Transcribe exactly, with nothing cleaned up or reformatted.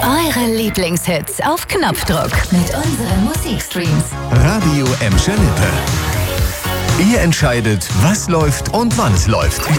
Eure Lieblingshits auf Knopfdruck mit unseren Musikstreams. Radio Emscher Lippe. Ihr entscheidet, was läuft und wann es läuft.